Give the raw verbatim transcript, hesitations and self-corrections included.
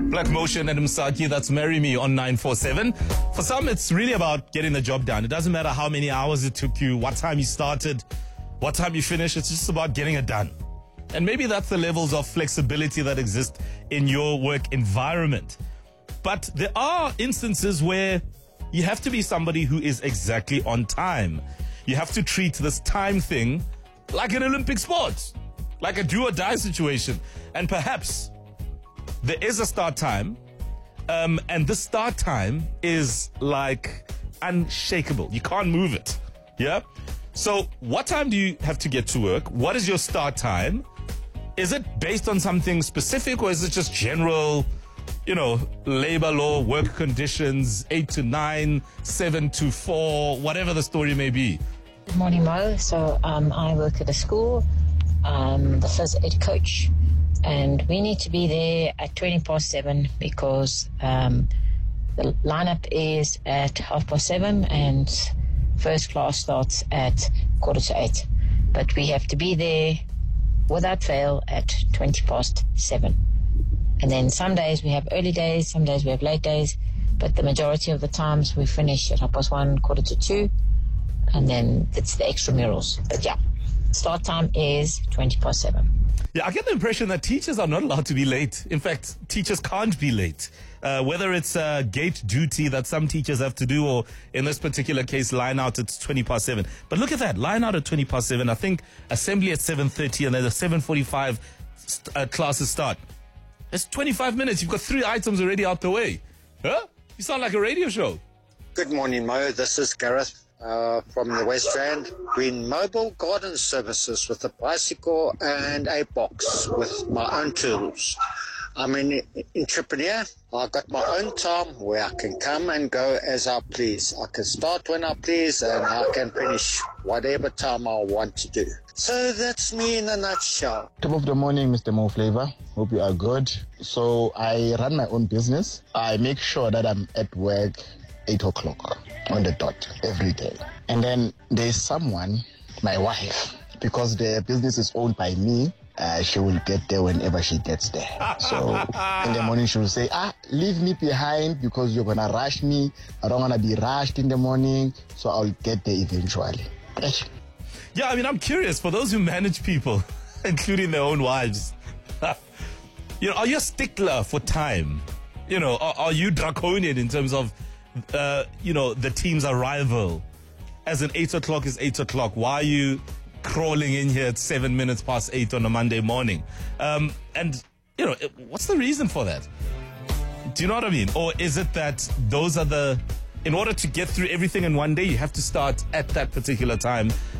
Black Motion and Msaki, that's Marry Me on nine four seven. For some, it's really about getting the job done. It doesn't matter how many hours it took you, what time you started, what time you finished. It's just about getting it done. And maybe that's the levels of flexibility that exist in your work environment. But there are instances where you have to be somebody who is exactly on time. You have to treat this time thing like an Olympic sport, like a do or die situation. And perhaps there is a start time, um, and the start time is like unshakable. You can't move it. Yeah? So what time do you have to get to work? What is your start time? Is it based on something specific, or is it just general, you know, labor law, work conditions, eight to nine, seven to four, whatever the story may be? Good morning, Mo. So um, I work at a school, um, the first aid coach, and we need to be there at twenty past seven because um, the lineup is at half past seven and first class starts at quarter to eight. But we have to be there without fail at twenty past seven. And then some days we have early days, some days we have late days, but the majority of the times we finish at half past one, quarter to two, and then it's the extramurals. But yeah, start time is twenty past seven. Yeah, I get the impression that teachers are not allowed to be late. In fact, teachers can't be late. Uh, whether it's uh, gate duty that some teachers have to do, or in this particular case, line out at twenty past seven. But look at that, line out at twenty past seven. I think assembly at seven thirty, and then the seven forty-five st- uh, classes start. It's twenty-five minutes. You've got three items already out the way. Huh? You sound like a radio show. Good morning, Mo. This is Gareth uh, from the West Rand, doing mobile garden services with a bicycle and a box with my own tools. I'm an entrepreneur. I've got my own time where I can come and go as I please. I can start when I please and I can finish whatever time I want to do. So that's me in a nutshell. Top of the morning, Mister Mo Flavor. Hope you are good. So I run my own business. I make sure that I'm at work eight o'clock on the dot every day. And then there's someone, my wife, because the business is owned by me, Uh, she will get there whenever she gets there. So in the morning she will say, ah, leave me behind because you're going to rush me. I don't want to be rushed in the morning, so I'll get there eventually. Yeah, I mean, I'm curious, for those who manage people, including their own wives, you know, are you a stickler for time? You know, are, are you draconian in terms of, uh, you know, the team's arrival? As in eight o'clock is eight o'clock. Why are you crawling in here at seven minutes past eight on a Monday morning? Um, and, you know, what's the reason for that? Do you know what I mean? Or is it that those are the, in order to get through everything in one day, you have to start at that particular time